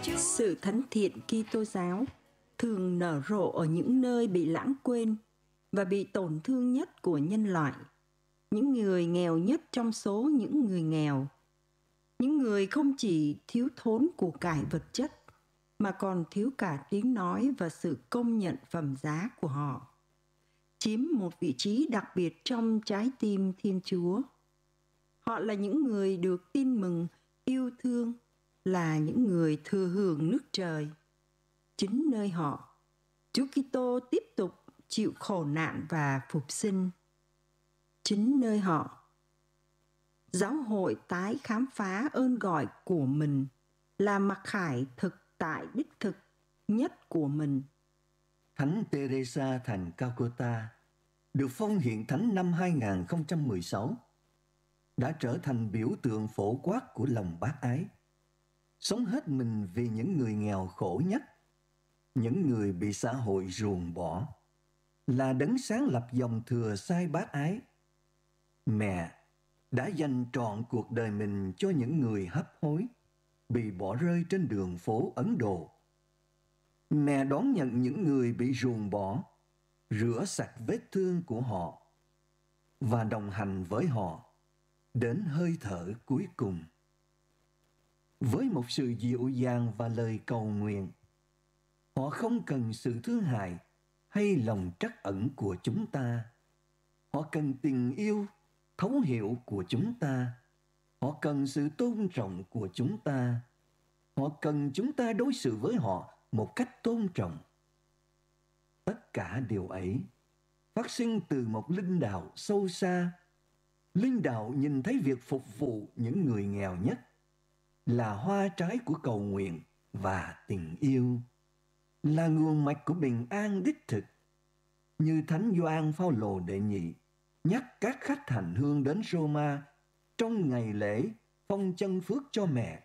Sự thánh thiện Kitô giáo thường nở rộ ở những nơi bị lãng quên và bị tổn thương nhất của nhân loại, những người nghèo nhất trong số những người nghèo, những người không chỉ thiếu thốn của cải vật chất mà còn thiếu cả tiếng nói và sự công nhận phẩm giá của họ, chiếm một vị trí đặc biệt trong trái tim Thiên Chúa. Họ là những người được tin mừng, yêu thương, là những người thừa hưởng nước trời. Chính nơi họ, Chúa Kitô tiếp tục chịu khổ nạn và phục sinh. Chính nơi họ, giáo hội tái khám phá ơn gọi của mình, là mặc khải thực tại đích thực nhất của mình. Thánh Teresa thành Calcutta được phong hiện thánh năm 2016 đã trở thành biểu tượng phổ quát của lòng bác ái, sống hết mình vì những người nghèo khổ nhất, những người bị xã hội ruồng bỏ, là đấng sáng lập dòng thừa sai bác ái. Mẹ đã dành trọn cuộc đời mình cho những người hấp hối, bị bỏ rơi trên đường phố Ấn Độ. Mẹ đón nhận những người bị ruồng bỏ, rửa sạch vết thương của họ và đồng hành với họ đến hơi thở cuối cùng. Với một sự dịu dàng và lời cầu nguyện, họ không cần sự thương hại hay lòng trắc ẩn của chúng ta. Họ cần tình yêu, thấu hiểu của chúng ta. Họ cần sự tôn trọng của chúng ta. Họ cần chúng ta đối xử với họ một cách tôn trọng. Tất cả điều ấy phát sinh từ một linh đạo sâu xa. Linh đạo nhìn thấy việc phục vụ những người nghèo nhất là hoa trái của cầu nguyện và tình yêu, là nguồn mạch của bình an đích thực. Như Thánh Gioan Phaolô đệ nhị nhắc các khách hành hương đến Roma trong ngày lễ phong chân phước cho mẹ.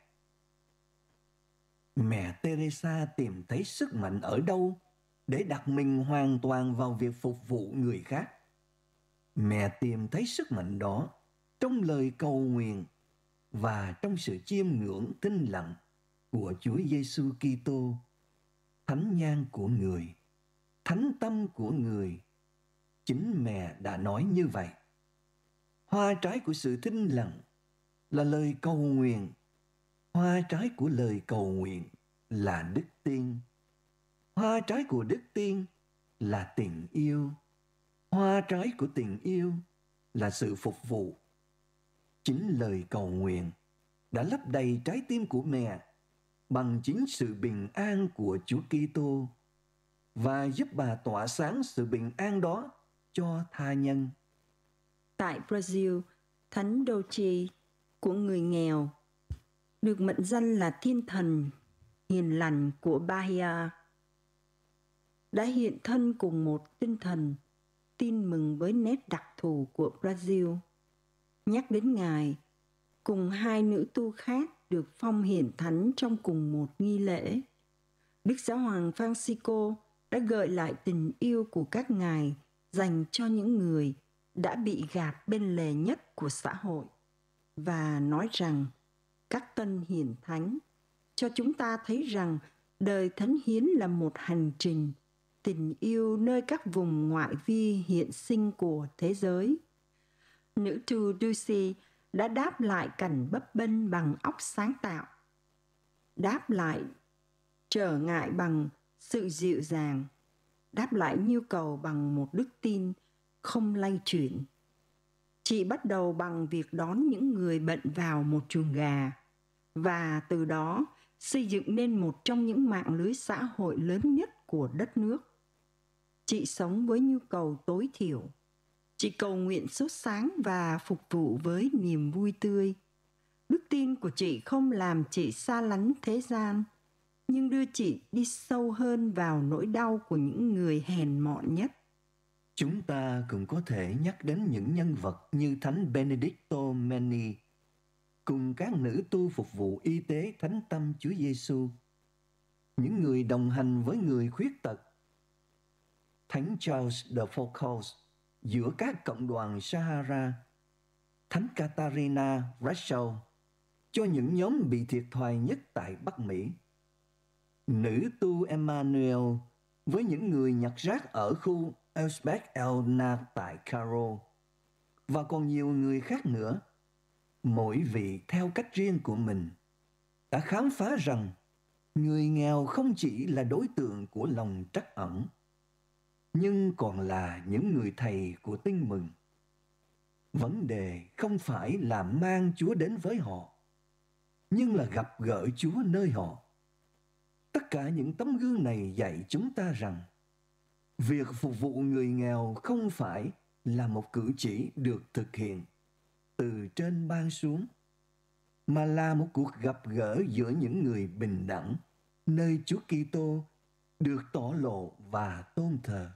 Mẹ Teresa tìm thấy sức mạnh ở đâu để đặt mình hoàn toàn vào việc phục vụ người khác? Mẹ tìm thấy sức mạnh đó trong lời cầu nguyện và trong sự chiêm ngưỡng thinh lặng của Chúa Giêsu Kitô, thánh nhan của người, thánh tâm của người. Chính mẹ đã nói như vậy. Hoa trái của sự thinh lặng là lời cầu nguyện. Hoa trái của lời cầu nguyện là đức tin. Hoa trái của đức tin là tình yêu. Hoa trái của tình yêu là sự phục vụ. Chính lời cầu nguyện đã lấp đầy trái tim của mẹ bằng chính sự bình an của Chúa Kitô và giúp bà tỏa sáng sự bình an đó cho tha nhân. Tại Brazil, Thánh Doce của người nghèo được mệnh danh là thiên thần hiền lành của Bahia đã hiện thân cùng một tinh thần tin mừng với nét đặc thù của Brazil. Nhắc đến Ngài, cùng hai nữ tu khác được phong hiển thánh trong cùng một nghi lễ, Đức Giáo hoàng Francisco đã gợi lại tình yêu của các ngài dành cho những người đã bị gạt bên lề nhất của xã hội và nói rằng các tân hiển thánh cho chúng ta thấy rằng đời thánh hiến là một hành trình tình yêu nơi các vùng ngoại vi hiện sinh của thế giới. Nữ tu Ducy đã đáp lại cảnh bấp bênh bằng óc sáng tạo, đáp lại trở ngại bằng sự dịu dàng, đáp lại nhu cầu bằng một đức tin không lay chuyển. Chị bắt đầu bằng việc đón những người bệnh vào một chuồng gà và từ đó xây dựng nên một trong những mạng lưới xã hội lớn nhất của đất nước. Chị sống với nhu cầu tối thiểu. Chị cầu nguyện sốt sáng và phục vụ với niềm vui tươi. Đức tin của chị không làm chị xa lánh thế gian, nhưng đưa chị đi sâu hơn vào nỗi đau của những người hèn mọn nhất. Chúng ta cũng có thể nhắc đến những nhân vật như Thánh Benedicto Meni, cùng các nữ tu phục vụ y tế Thánh Tâm Chúa Giêsu, những người đồng hành với người khuyết tật. Thánh Charles de Foucault giữa các cộng đoàn Sahara, Thánh Catarina Rachel cho những nhóm bị thiệt thòi nhất tại Bắc Mỹ, Nữ tu Emmanuel với những người nhặt rác ở khu Elsbeth Elna tại Cairo và còn nhiều người khác nữa, mỗi vị theo cách riêng của mình, đã khám phá rằng người nghèo không chỉ là đối tượng của lòng trắc ẩn, nhưng còn là những người thầy của tin mừng. Vấn đề không phải là mang Chúa đến với họ, nhưng là gặp gỡ Chúa nơi họ. Tất cả những tấm gương này dạy chúng ta rằng việc phục vụ người nghèo không phải là một cử chỉ được thực hiện từ trên ban xuống, mà là một cuộc gặp gỡ giữa những người bình đẳng, nơi Chúa Kitô được tỏ lộ và tôn thờ.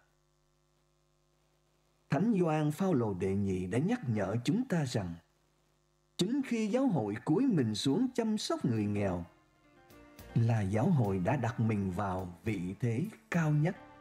Thánh Gioan Phao-lô đệ nhị đã nhắc nhở chúng ta rằng chính khi giáo hội cúi mình xuống chăm sóc người nghèo là giáo hội đã đặt mình vào vị thế cao nhất.